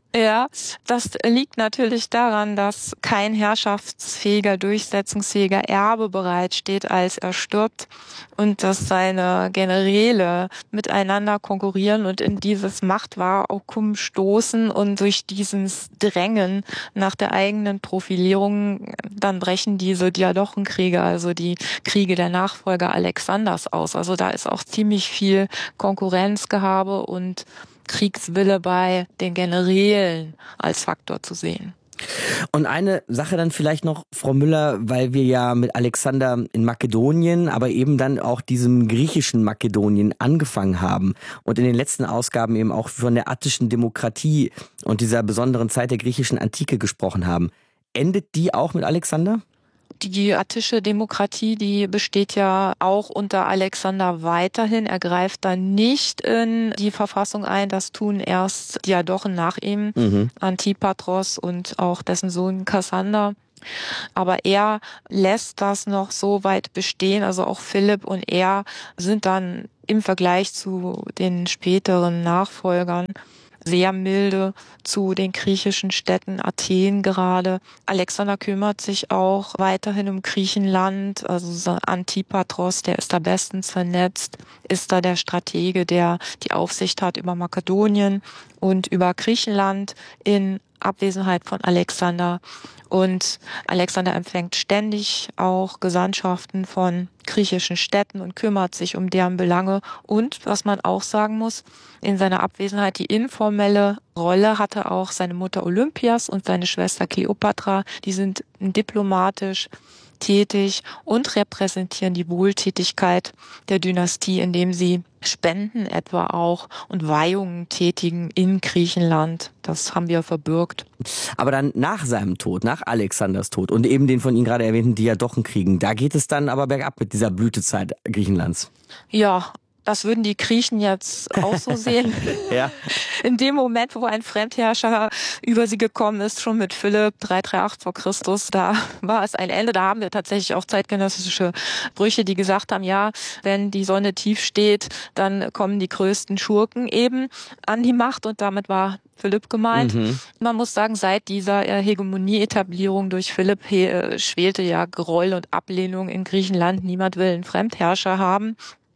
Ja, das liegt natürlich daran, dass kein herrschaftsfähiger, durchsetzungsfähiger Erbe bereitsteht, als er stirbt und dass seine Generäle miteinander konkurrieren und in dieses Machtvakuum stoßen und durch dieses Drängen nach der eigenen Profilierung dann brechen diese Diadochenkriege, also die Kriege der Nachfolger Alexanders aus. Also da ist auch ziemlich viel Konkurrenzgehabe und Kriegswille bei den Generälen als Faktor zu sehen. Und eine Sache dann vielleicht noch, Frau Müller, weil wir ja mit Alexander in Makedonien, aber eben dann auch diesem griechischen Makedonien angefangen haben und in den letzten Ausgaben eben auch von der attischen Demokratie und dieser besonderen Zeit der griechischen Antike gesprochen haben. Endet die auch mit Alexander? Die attische Demokratie, die besteht ja auch unter Alexander weiterhin. Er greift dann nicht in die Verfassung ein. Das tun erst Diadochen nach ihm, Antipatros und auch dessen Sohn Kassander. Aber er lässt das noch so weit bestehen. Also auch Philipp und er sind dann im Vergleich zu den späteren Nachfolgern sehr milde zu den griechischen Städten, Athen gerade. Alexander kümmert sich auch weiterhin um Griechenland, also Antipatros, der ist da bestens vernetzt, ist da der Stratege, der die Aufsicht hat über Makedonien und über Griechenland in Abwesenheit von Alexander. Und Alexander empfängt ständig auch Gesandtschaften von griechischen Städten und kümmert sich um deren Belange. Und, was man auch sagen muss, in seiner Abwesenheit die informelle Rolle hatte auch seine Mutter Olympias und seine Schwester Kleopatra. Die sind diplomatisch tätig und repräsentieren die Wohltätigkeit der Dynastie, indem sie Spenden etwa auch und Weihungen tätigen in Griechenland. Das haben wir verbürgt. Aber dann nach seinem Tod, nach Alexanders Tod und eben den von Ihnen gerade erwähnten Diadochenkriegen, da geht es dann aber bergab mit dieser Blütezeit Griechenlands. Ja, das würden die Griechen jetzt auch so sehen. Ja. In dem Moment, wo ein Fremdherrscher über sie gekommen ist, schon mit Philipp 338 vor Christus, da war es ein Ende. Da haben wir tatsächlich auch zeitgenössische Brüche, die gesagt haben, ja, wenn die Sonne tief steht, dann kommen die größten Schurken eben an die Macht und damit war Philipp gemeint. Man muss sagen, seit dieser Hegemonieetablierung durch Philipp schwelte ja Groll und Ablehnung in Griechenland. Niemand will einen Fremdherrscher haben.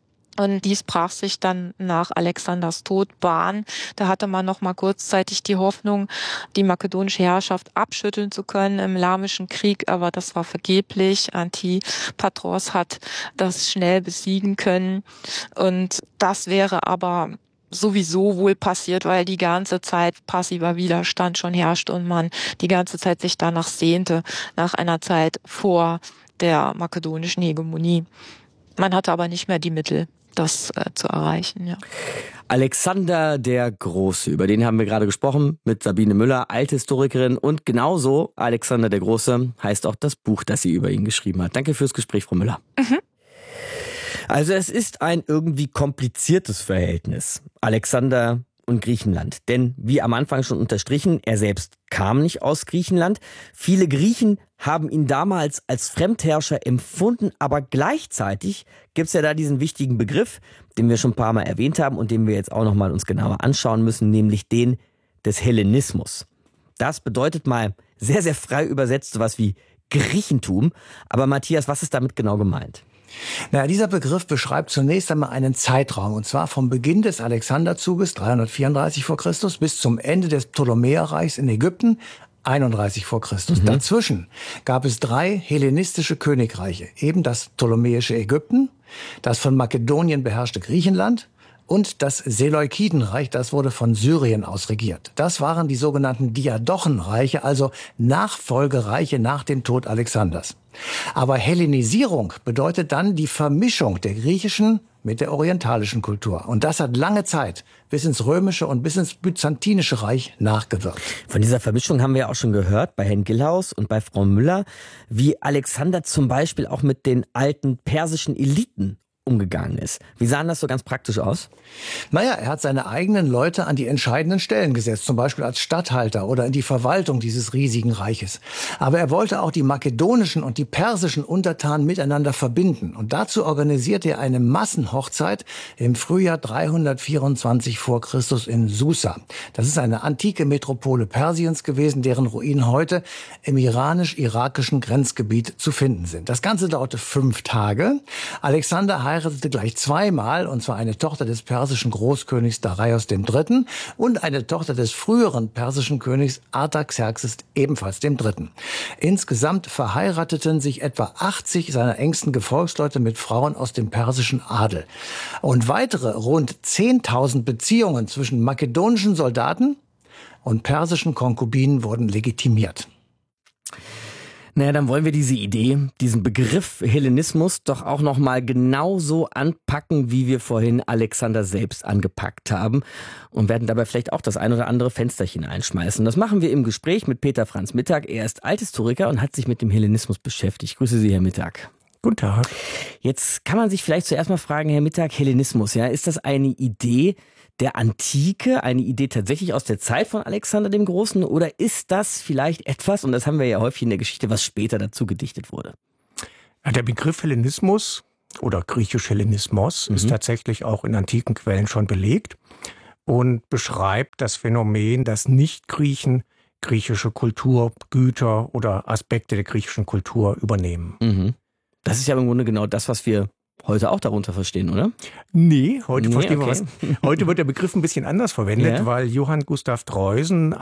Und dies brach sich dann nach Alexanders Tod Bahn. Da hatte man noch mal kurzzeitig die Hoffnung, die makedonische Herrschaft abschütteln zu können im Lamischen Krieg, aber das war vergeblich. Antipatros hat das schnell besiegen können und das wäre aber sowieso wohl passiert, weil die ganze Zeit passiver Widerstand schon herrschte und man die ganze Zeit sich danach sehnte, nach einer Zeit vor der makedonischen Hegemonie. Man hatte aber nicht mehr die Mittel, das zu erreichen. Ja. Alexander der Große, über den haben wir gerade gesprochen mit Sabine Müller, Althistorikerin, und genauso Alexander der Große heißt auch das Buch, das sie über ihn geschrieben hat. Danke fürs Gespräch, Frau Müller. Also es ist ein irgendwie kompliziertes Verhältnis, Alexander und Griechenland. Denn wie am Anfang schon unterstrichen, er selbst kam nicht aus Griechenland. Viele Griechen haben ihn damals als Fremdherrscher empfunden, aber gleichzeitig gibt es ja da diesen wichtigen Begriff, den wir schon ein paar Mal erwähnt haben und den wir jetzt auch nochmal uns genauer anschauen müssen, nämlich den des Hellenismus. Das bedeutet mal sehr, sehr frei übersetzt sowas wie Griechentum. Aber Matthias, was ist damit genau gemeint? Naja, dieser Begriff beschreibt zunächst einmal einen Zeitraum, und zwar vom Beginn des Alexanderzuges 334 vor Christus bis zum Ende des Ptolemäerreichs in Ägypten 31 vor Christus. Dazwischen gab es 3 hellenistische Königreiche, eben das ptolemäische Ägypten, das von Makedonien beherrschte Griechenland und das Seleukidenreich, das wurde von Syrien aus regiert. Das waren die sogenannten Diadochenreiche, also Nachfolgereiche nach dem Tod Alexanders. Aber Hellenisierung bedeutet dann die Vermischung der griechischen mit der orientalischen Kultur. Und das hat lange Zeit bis ins römische und bis ins byzantinische Reich nachgewirkt. Von dieser Vermischung haben wir ja auch schon gehört bei Herrn Gillhaus und bei Frau Müller, wie Alexander zum Beispiel auch mit den alten persischen Eliten umgegangen ist. Wie sah das so ganz praktisch aus? Naja, er hat seine eigenen Leute an die entscheidenden Stellen gesetzt, zum Beispiel als Statthalter oder in die Verwaltung dieses riesigen Reiches. Aber er wollte auch die makedonischen und die persischen Untertanen miteinander verbinden. Und dazu organisierte er eine Massenhochzeit im Frühjahr 324 vor Christus in Susa. Das ist eine antike Metropole Persiens gewesen, deren Ruinen heute im iranisch-irakischen Grenzgebiet zu finden sind. Das Ganze dauerte 5 Tage. Alexander heiratete gleich zweimal, und zwar eine Tochter des persischen Großkönigs Darius III. Und eine Tochter des früheren persischen Königs Artaxerxes ebenfalls dem III. Insgesamt verheirateten sich etwa 80 seiner engsten Gefolgsleute mit Frauen aus dem persischen Adel. Und weitere rund 10.000 Beziehungen zwischen makedonischen Soldaten und persischen Konkubinen wurden legitimiert. Naja, dann wollen wir diese Idee, diesen Begriff Hellenismus doch auch noch mal genauso anpacken, wie wir vorhin Alexander selbst angepackt haben, und werden dabei vielleicht auch das ein oder andere Fensterchen einschmeißen. Das machen wir im Gespräch mit Peter Franz Mittag. Er ist Althistoriker und hat sich mit dem Hellenismus beschäftigt. Grüße Sie, Herr Mittag. Guten Tag. Jetzt kann man sich vielleicht zuerst mal fragen, Herr Mittag, Hellenismus, ja, ist das eine Idee der Antike, eine Idee tatsächlich aus der Zeit von Alexander dem Großen, oder ist das vielleicht etwas, und das haben wir ja häufig in der Geschichte, was später dazu gedichtet wurde? Ja, der Begriff Hellenismus oder griechisch Hellenismos ist tatsächlich auch in antiken Quellen schon belegt und beschreibt das Phänomen, dass Nicht-Griechen griechische Kulturgüter oder Aspekte der griechischen Kultur übernehmen. Mhm. Das ist ja im Grunde genau das, was wir heute auch darunter verstehen, oder? Nee, heute verstehen wir okay. was. Heute wird der Begriff ein bisschen anders verwendet, Ja. weil Johann Gustav Droysen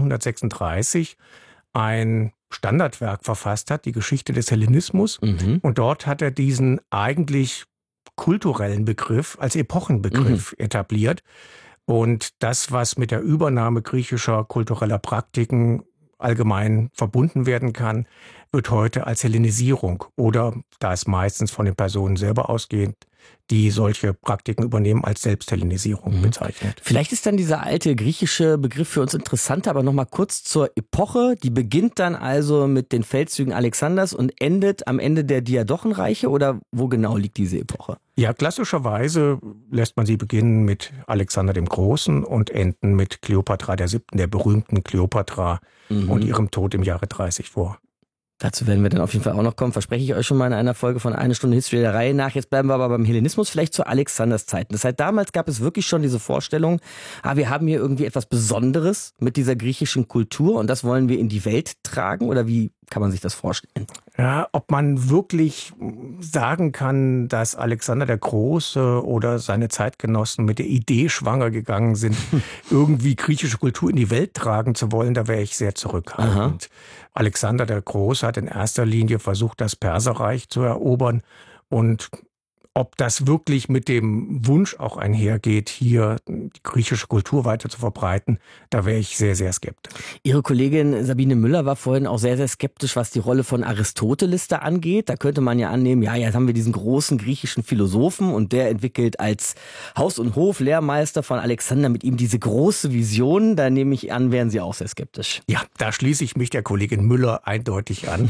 1836 ein Standardwerk verfasst hat, die Geschichte des Hellenismus. Und dort hat er diesen eigentlich kulturellen Begriff als Epochenbegriff etabliert. Und das, was mit der Übernahme griechischer kultureller Praktiken allgemein verbunden werden kann, wird heute als Hellenisierung oder, da es meistens von den Personen selber ausgeht, die solche Praktiken übernehmen, als Selbsthellenisierung bezeichnet. Vielleicht ist dann dieser alte griechische Begriff für uns interessanter, aber nochmal kurz zur Epoche. Die beginnt dann also mit den Feldzügen Alexanders und endet am Ende der Diadochenreiche, oder wo genau liegt diese Epoche? Ja, klassischerweise lässt man sie beginnen mit Alexander dem Großen und enden mit Kleopatra VII., der berühmten Kleopatra, und ihrem Tod im Jahre 30 vor. Dazu werden wir dann auf jeden Fall auch noch kommen, verspreche ich euch schon mal in einer Folge von Eine Stunde History der Reihe nach. Jetzt bleiben wir aber beim Hellenismus, vielleicht zu Alexanders Zeiten. Das heißt, damals gab es wirklich schon diese Vorstellung, wir haben hier irgendwie etwas Besonderes mit dieser griechischen Kultur und das wollen wir in die Welt tragen, oder wie kann man sich das vorstellen? Ja, ob man wirklich sagen kann, dass Alexander der Große oder seine Zeitgenossen mit der Idee schwanger gegangen sind, irgendwie griechische Kultur in die Welt tragen zu wollen, da wäre ich sehr zurückhaltend. Alexander der Große hat in erster Linie versucht, das Perserreich zu erobern, und ob das wirklich mit dem Wunsch auch einhergeht, hier die griechische Kultur weiter zu verbreiten, da wäre ich sehr, sehr skeptisch. Ihre Kollegin Sabine Müller war vorhin auch sehr, sehr skeptisch, was die Rolle von Aristoteles da angeht. Da könnte man ja annehmen, ja, jetzt haben wir diesen großen griechischen Philosophen und der entwickelt als Haus- und Hof-Lehrmeister von Alexander mit ihm diese große Vision. Da nehme ich an, wären Sie auch sehr skeptisch. Ja, da schließe ich mich der Kollegin Müller eindeutig an.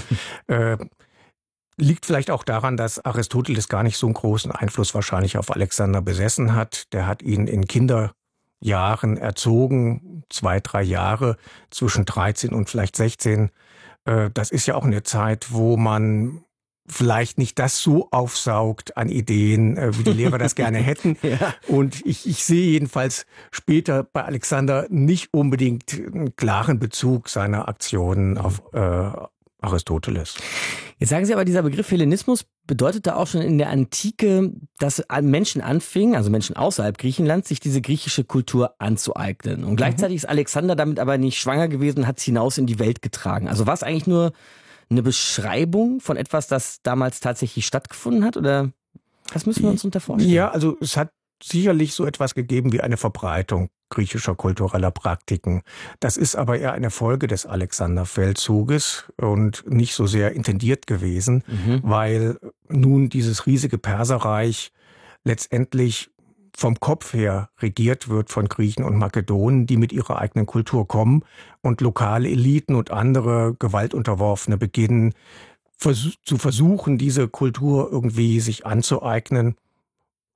Liegt vielleicht auch daran, dass Aristoteles gar nicht so einen großen Einfluss wahrscheinlich auf Alexander besessen hat. Der hat ihn in Kinderjahren erzogen, 2, 3 Jahre, zwischen 13 und vielleicht 16. Das ist ja auch eine Zeit, wo man vielleicht nicht das so aufsaugt an Ideen, wie die Lehrer das gerne hätten. Ja. Und ich sehe jedenfalls später bei Alexander nicht unbedingt einen klaren Bezug seiner Aktionen auf Aristoteles. Jetzt sagen Sie aber, dieser Begriff Hellenismus bedeutete auch schon in der Antike, dass Menschen anfingen, also Menschen außerhalb Griechenlands, sich diese griechische Kultur anzueignen. Und gleichzeitig ist Alexander damit aber nicht schwanger gewesen und hat es hinaus in die Welt getragen. Also war es eigentlich nur eine Beschreibung von etwas, das damals tatsächlich stattgefunden hat? Oder was müssen wir uns darunter vorstellen? Ja, also es hat sicherlich so etwas gegeben wie eine Verbreitung griechischer kultureller Praktiken. Das ist aber eher eine Folge des Alexander-Feldzuges und nicht so sehr intendiert gewesen, weil nun dieses riesige Perserreich letztendlich vom Kopf her regiert wird von Griechen und Makedonen, die mit ihrer eigenen Kultur kommen, und lokale Eliten und andere Gewaltunterworfene beginnen zu versuchen, diese Kultur irgendwie sich anzueignen.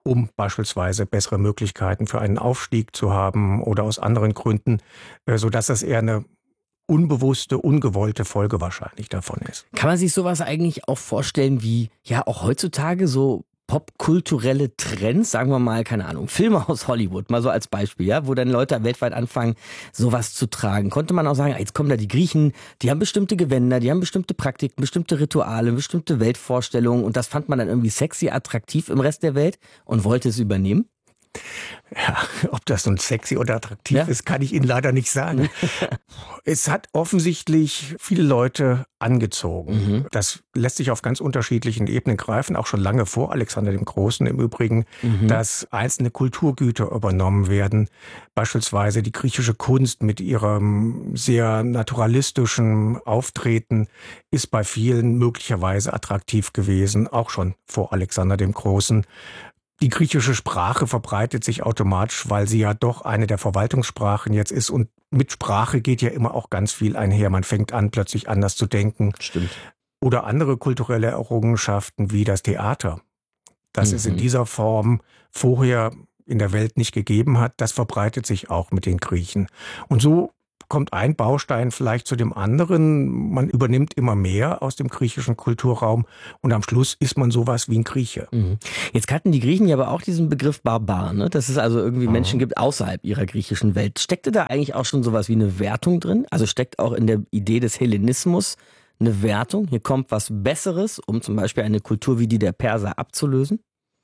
um beispielsweise bessere Möglichkeiten für einen Aufstieg zu haben oder aus anderen Gründen, sodass das eher eine unbewusste, ungewollte Folge wahrscheinlich davon ist. Kann man sich sowas eigentlich auch vorstellen wie, ja, auch heutzutage so popkulturelle Trends, sagen wir mal, keine Ahnung, Filme aus Hollywood, mal so als Beispiel, ja, wo dann Leute weltweit anfangen, sowas zu tragen. Konnte man auch sagen, jetzt kommen da die Griechen, die haben bestimmte Gewänder, die haben bestimmte Praktiken, bestimmte Rituale, bestimmte Weltvorstellungen und das fand man dann irgendwie sexy, attraktiv im Rest der Welt und wollte es übernehmen? Ja, ob das nun sexy oder attraktiv ist, kann ich Ihnen leider nicht sagen. Es hat offensichtlich viele Leute angezogen. Das lässt sich auf ganz unterschiedlichen Ebenen greifen, auch schon lange vor Alexander dem Großen im Übrigen, dass einzelne Kulturgüter übernommen werden. Beispielsweise die griechische Kunst mit ihrem sehr naturalistischen Auftreten ist bei vielen möglicherweise attraktiv gewesen, auch schon vor Alexander dem Großen. Die griechische Sprache verbreitet sich automatisch, weil sie ja doch eine der Verwaltungssprachen jetzt ist. Und mit Sprache geht ja immer auch ganz viel einher. Man fängt an, plötzlich anders zu denken. Stimmt. Oder andere kulturelle Errungenschaften wie das Theater. Das es in dieser Form vorher in der Welt nicht gegeben hat, das verbreitet sich auch mit den Griechen. Und so kommt ein Baustein vielleicht zu dem anderen. Man übernimmt immer mehr aus dem griechischen Kulturraum und am Schluss ist man sowas wie ein Grieche. Jetzt kannten die Griechen ja aber auch diesen Begriff Barbar, ne? Dass es also irgendwie Menschen gibt außerhalb ihrer griechischen Welt. Steckte da eigentlich auch schon sowas wie eine Wertung drin? Also steckt auch in der Idee des Hellenismus eine Wertung? Hier kommt was Besseres, um zum Beispiel eine Kultur wie die der Perser abzulösen?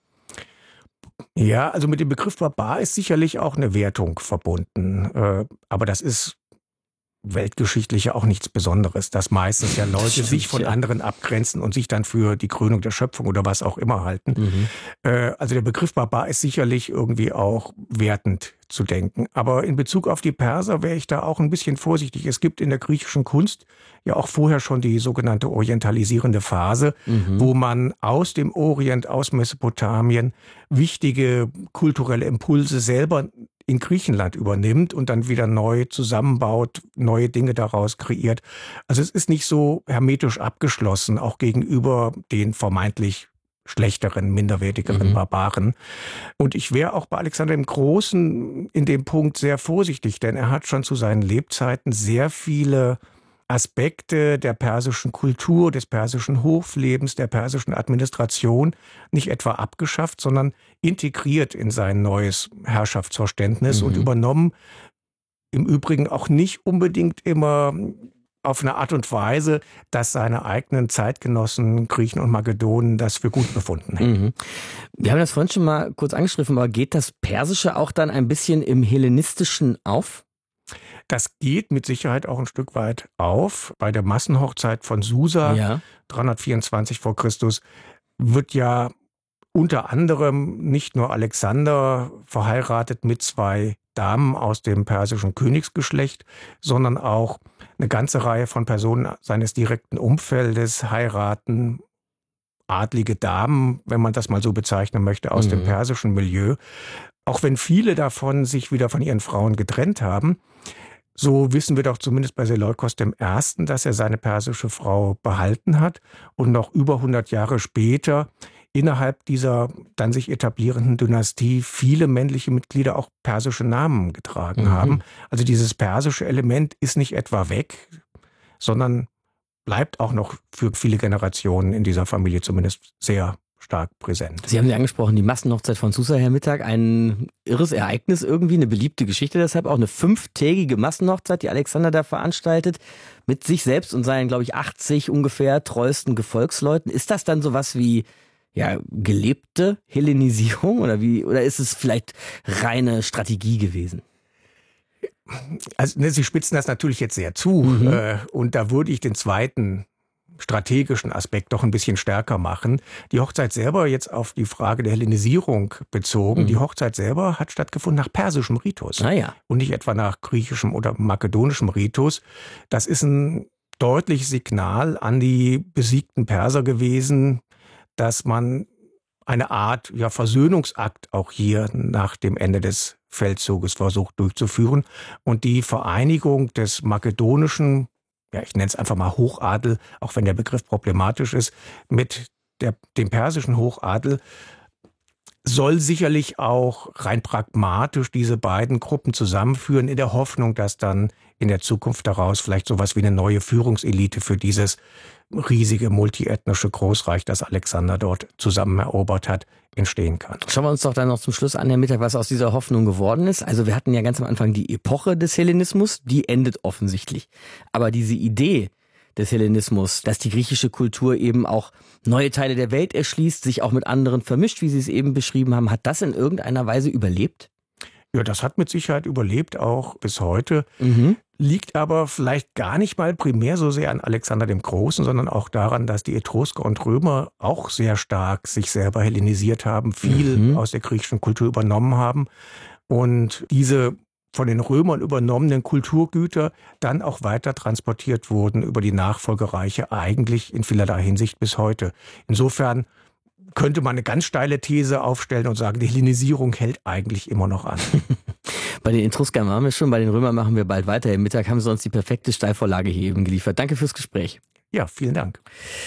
Ja, also mit dem Begriff Barbar ist sicherlich auch eine Wertung verbunden. Aber das ist weltgeschichtlich ja auch nichts Besonderes, dass meistens ja Leute sich von anderen abgrenzen und sich dann für die Krönung der Schöpfung oder was auch immer halten. Also der Begriff Barbar ist sicherlich irgendwie auch wertend zu denken. Aber in Bezug auf die Perser wäre ich da auch ein bisschen vorsichtig. Es gibt in der griechischen Kunst ja auch vorher schon die sogenannte orientalisierende Phase, wo man aus dem Orient, aus Mesopotamien wichtige kulturelle Impulse selber in Griechenland übernimmt und dann wieder neu zusammenbaut, neue Dinge daraus kreiert. Also es ist nicht so hermetisch abgeschlossen, auch gegenüber den vermeintlich schlechteren, minderwertigeren Barbaren. Und ich wäre auch bei Alexander dem Großen in dem Punkt sehr vorsichtig, denn er hat schon zu seinen Lebzeiten sehr viele Aspekte der persischen Kultur, des persischen Hoflebens, der persischen Administration nicht etwa abgeschafft, sondern integriert in sein neues Herrschaftsverständnis und übernommen. Im Übrigen auch nicht unbedingt immer auf eine Art und Weise, dass seine eigenen Zeitgenossen, Griechen und Makedonen, das für gut befunden hätten. Wir haben das vorhin schon mal kurz angeschrieben, aber geht das Persische auch dann ein bisschen im Hellenistischen auf? Das geht mit Sicherheit auch ein Stück weit auf. Bei der Massenhochzeit von Susa, 324 vor Christus, wird ja unter anderem nicht nur Alexander verheiratet mit 2 Damen aus dem persischen Königsgeschlecht, sondern auch eine ganze Reihe von Personen seines direkten Umfeldes heiraten adlige Damen, wenn man das mal so bezeichnen möchte, aus dem persischen Milieu. Auch wenn viele davon sich wieder von ihren Frauen getrennt haben, so wissen wir doch zumindest bei Seleukos I., dass er seine persische Frau behalten hat und noch über 100 Jahre später innerhalb dieser dann sich etablierenden Dynastie viele männliche Mitglieder auch persische Namen getragen haben. Also dieses persische Element ist nicht etwa weg, sondern bleibt auch noch für viele Generationen in dieser Familie zumindest sehr stark präsent. Sie haben sie angesprochen, die Massenhochzeit von Susa, Herr Mittag, ein irres Ereignis irgendwie, eine beliebte Geschichte deshalb, auch eine 5-tägige Massenhochzeit, die Alexander da veranstaltet, mit sich selbst und seinen, glaube ich, 80 ungefähr treuesten Gefolgsleuten. Ist das dann sowas wie gelebte Hellenisierung oder ist es vielleicht reine Strategie gewesen? Also Sie spitzen das natürlich jetzt sehr zu und da würde ich den zweiten strategischen Aspekt doch ein bisschen stärker machen. Die Hochzeit selber, jetzt auf die Frage der Hellenisierung bezogen, die Hochzeit selber hat stattgefunden nach persischem Ritus und nicht etwa nach griechischem oder makedonischem Ritus. Das ist ein deutliches Signal an die besiegten Perser gewesen, dass man eine Art Versöhnungsakt auch hier nach dem Ende des Feldzuges versucht durchzuführen und die Vereinigung des makedonischen, ich nenne es einfach mal Hochadel, auch wenn der Begriff problematisch ist, mit dem persischen Hochadel soll sicherlich auch rein pragmatisch diese beiden Gruppen zusammenführen, in der Hoffnung, dass dann in der Zukunft daraus vielleicht sowas wie eine neue Führungselite für dieses riesige multiethnische Großreich, das Alexander dort zusammen erobert hat, entstehen kann. Schauen wir uns doch dann noch zum Schluss an, Herr Mittag, was aus dieser Hoffnung geworden ist. Also wir hatten ja ganz am Anfang die Epoche des Hellenismus, die endet offensichtlich. Aber diese Idee des Hellenismus, dass die griechische Kultur eben auch neue Teile der Welt erschließt, sich auch mit anderen vermischt, wie Sie es eben beschrieben haben, hat das in irgendeiner Weise überlebt? Ja, das hat mit Sicherheit überlebt, auch bis heute. Liegt aber vielleicht gar nicht mal primär so sehr an Alexander dem Großen, sondern auch daran, dass die Etrusker und Römer auch sehr stark sich selber hellenisiert haben, viel aus der griechischen Kultur übernommen haben und diese von den Römern übernommenen Kulturgüter dann auch weiter transportiert wurden über die Nachfolgereiche, eigentlich in vielerlei Hinsicht bis heute. Insofern könnte man eine ganz steile These aufstellen und sagen, die Hellenisierung hält eigentlich immer noch an. Bei den Etruskern waren wir schon, bei den Römern machen wir bald weiter. Im Mittag haben Sie uns die perfekte Steilvorlage hier eben geliefert. Danke fürs Gespräch. Ja, vielen Dank.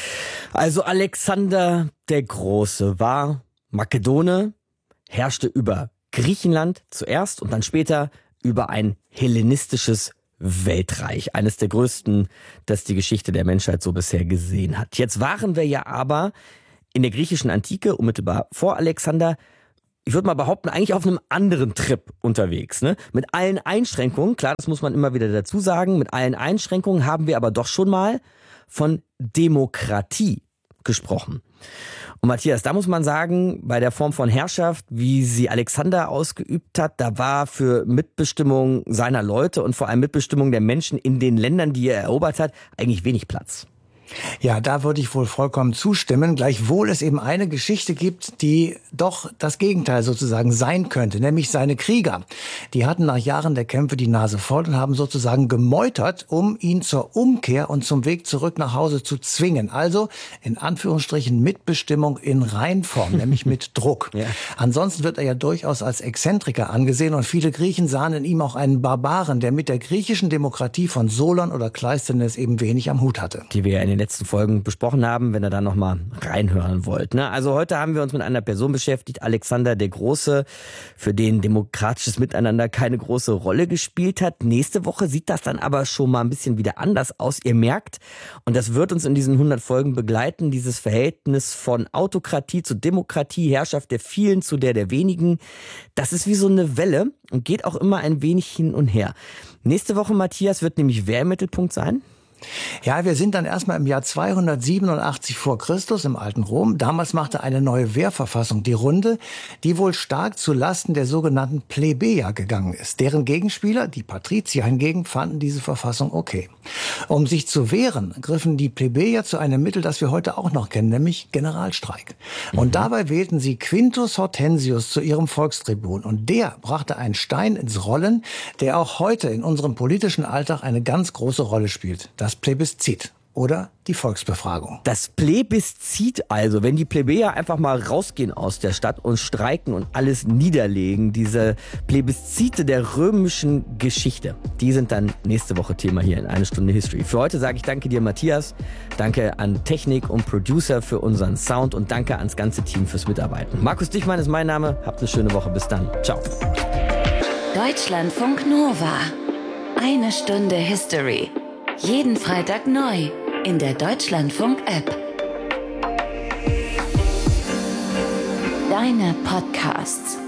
Also Alexander der Große war Makedone, herrschte über Griechenland zuerst und dann später über ein hellenistisches Weltreich. Eines der größten, das die Geschichte der Menschheit so bisher gesehen hat. Jetzt waren wir ja aber in der griechischen Antike, unmittelbar vor Alexander, ich würde mal behaupten, eigentlich auf einem anderen Trip unterwegs. Ne? Mit allen Einschränkungen, klar, das muss man immer wieder dazu sagen, mit allen Einschränkungen haben wir aber doch schon mal von Demokratie gesprochen. Und Matthias, da muss man sagen, bei der Form von Herrschaft, wie sie Alexander ausgeübt hat, da war für Mitbestimmung seiner Leute und vor allem Mitbestimmung der Menschen in den Ländern, die er erobert hat, eigentlich wenig Platz. Ja, da würde ich wohl vollkommen zustimmen. Gleichwohl es eben eine Geschichte gibt, die doch das Gegenteil sozusagen sein könnte, nämlich seine Krieger. Die hatten nach Jahren der Kämpfe die Nase voll und haben sozusagen gemeutert, um ihn zur Umkehr und zum Weg zurück nach Hause zu zwingen. Also in Anführungsstrichen Mitbestimmung in Reinform, nämlich mit Druck. Ja. Ansonsten wird er ja durchaus als Exzentriker angesehen und viele Griechen sahen in ihm auch einen Barbaren, der mit der griechischen Demokratie von Solon oder Kleisthenes eben wenig am Hut hatte. Die wir ja in den letzten Folgen besprochen haben, wenn ihr da nochmal reinhören wollt. Ne? Also heute haben wir uns mit einer Person beschäftigt, Alexander der Große, für den demokratisches Miteinander keine große Rolle gespielt hat. Nächste Woche sieht das dann aber schon mal ein bisschen wieder anders aus. Ihr merkt, und das wird uns in diesen 100 Folgen begleiten, dieses Verhältnis von Autokratie zu Demokratie, Herrschaft der vielen zu der wenigen. Das ist wie so eine Welle und geht auch immer ein wenig hin und her. Nächste Woche, Matthias, wird nämlich wer im Mittelpunkt sein? Ja, wir sind dann erstmal im Jahr 287 vor Christus im alten Rom. Damals machte eine neue Wehrverfassung die Runde, die wohl stark zu Lasten der sogenannten Plebejer gegangen ist. Deren Gegenspieler, die Patrizier hingegen, fanden diese Verfassung okay. Um sich zu wehren, griffen die Plebejer zu einem Mittel, das wir heute auch noch kennen, nämlich Generalstreik. Und dabei wählten sie Quintus Hortensius zu ihrem Volkstribun. Und der brachte einen Stein ins Rollen, der auch heute in unserem politischen Alltag eine ganz große Rolle spielt. Das Plebiszit oder die Volksbefragung. Das Plebiszit also, wenn die Plebejer einfach mal rausgehen aus der Stadt und streiken und alles niederlegen, diese Plebiszite der römischen Geschichte, die sind dann nächste Woche Thema hier in 1 Stunde History. Für heute sage ich danke dir, Matthias, danke an Technik und Producer für unseren Sound und danke ans ganze Team fürs Mitarbeiten. Markus Dichmann ist mein Name, habt eine schöne Woche, bis dann, ciao. Deutschlandfunk Nova, 1 Stunde History. Jeden Freitag neu in der Deutschlandfunk-App. Deine Podcasts.